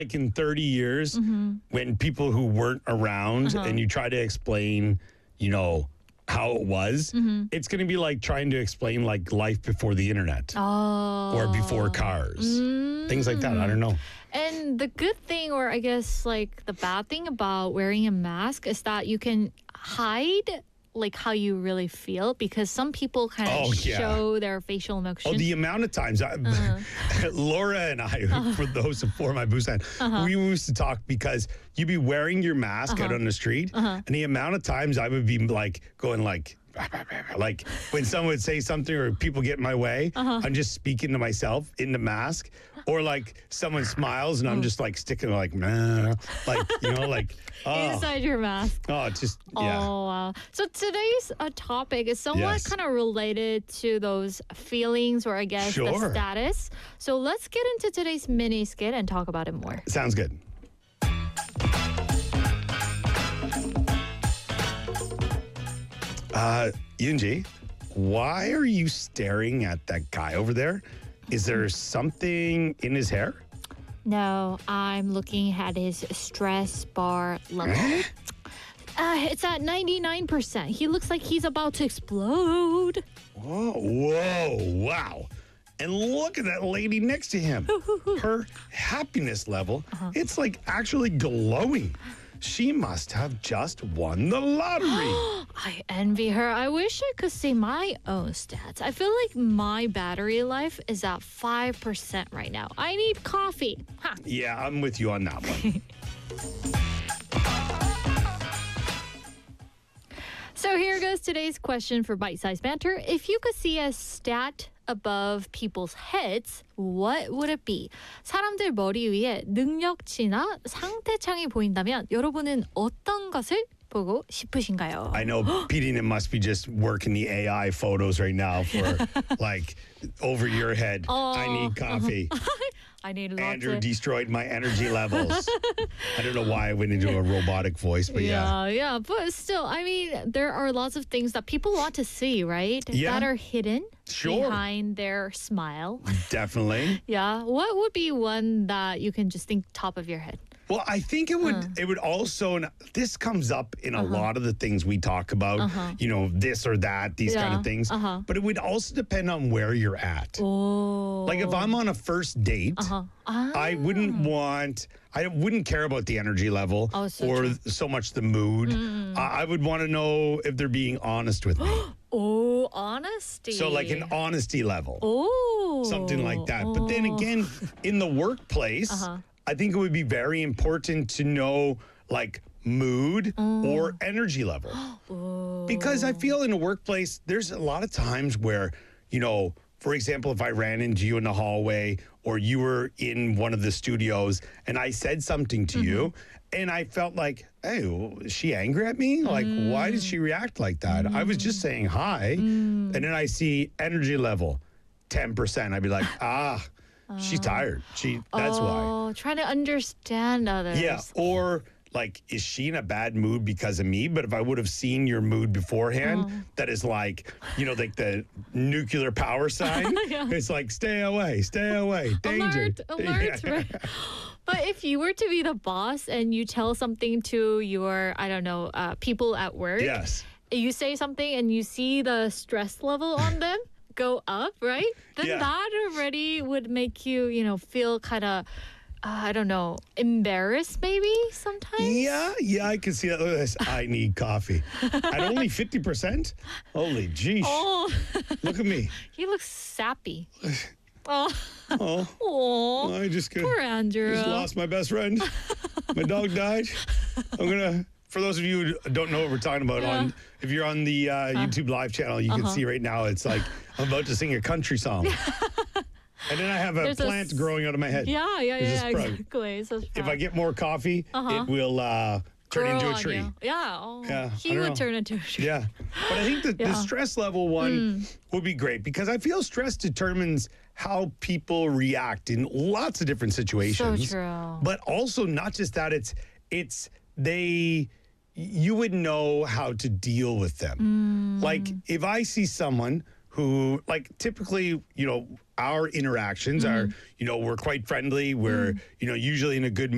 like in 30 years, when people who weren't around and you try to explain, how it was, it's going to be like trying to explain like life before the internet or before cars, things like that. I don't know. And the good thing, or I guess like the bad thing about wearing a mask is that you can hide like how you really feel, because some people kind of show their facial emotions. Oh, the amount of times Laura and I, for those of For My Busan, we used to talk because you'd be wearing your mask out on the street, and the amount of times I would be like going like when someone would say something or people get in my way, I'm just speaking to myself in the mask, or like someone smiles and I'm just like sticking like, nah, like inside your mask. Oh, it's just Oh, wow. So today's topic is somewhat kind of related to those feelings, or I guess the status. So let's get into today's mini skit and talk about it more. Sounds good. Yoonji, why are you staring at that guy over there? Is there something in his hair? No, I'm looking at his stress bar level. It's at 99%. He looks like he's about to explode. Whoa, wow. And look at that lady next to him. Her happiness level, it's like actually glowing. She must have just won the lottery. I envy her. I wish I could see my own stats. I feel like my battery life is at 5% right now. I need coffee. Ha. Yeah, I'm with you on that one. So here goes today's question for Bite Size Banter. If you could see a stat above people's heads, what would it be? 사람들 머리 위에 능력치나 상태창이 보인다면 여러분은 어떤 것을 보고 싶으신가요? I know Pidina must be just working the AI photos right now for like over your head. I need coffee. I need lots Andrew of... destroyed my energy levels. I don't know why I went into a robotic voice, but Yeah, but still, I mean, there are lots of things that people want to see, right? Yeah. That are hidden behind their smile. Definitely. Yeah. What would be one that you can just think top of your head? Well, I think it would also, and this comes up in a lot of the things we talk about, this or that, these kind of things. But it would also depend on where you're at. Oh. Like if I'm on a first date, I wouldn't care about the energy level or so much the mood. I would want to know if they're being honest with me. Oh, honesty. So like an honesty level. Oh. Something like that. But then again, in the workplace, I think it would be very important to know like mood or energy level. Because I feel in the workplace, there's a lot of times where, for example, if I ran into you in the hallway or you were in one of the studios and I said something to you and I felt like, hey, is she angry at me? Like, why did she react like that? I was just saying hi. And then I see energy level, 10%. I'd be like, she's tired. That's why. Oh, trying to understand others. Yeah, or like, is she in a bad mood because of me? But if I would have seen your mood beforehand, that is like, like the nuclear power sign. It's like, stay away, danger. Alert, right? But if you were to be the boss and you tell something to your, I don't know, people at work. Yes. You say something and you see the stress level on them go up, right? Then that already would make you, feel kind of, I don't know, embarrassed maybe sometimes? Yeah, I can see that. Look at this. I need coffee. At only 50%? Holy geez. Oh. Look at me. He looks sappy. Oh. I just poor Andrew. Just lost my best friend. My dog died. For those of you who don't know what we're talking about, if you're on the YouTube live channel, you can see right now, it's like I'm about to sing a country song. And then I have a plant growing out of my head. Yeah, exactly. If I get more coffee, it will turn into a tree. He would turn into a tree. Yeah. But I think the stress level one would be great because I feel stress determines how people react in lots of different situations. So true. But also not just that, you would know how to deal with them. Like if I see someone who, like, typically, our interactions are, we're quite friendly. We're, usually in a good mood.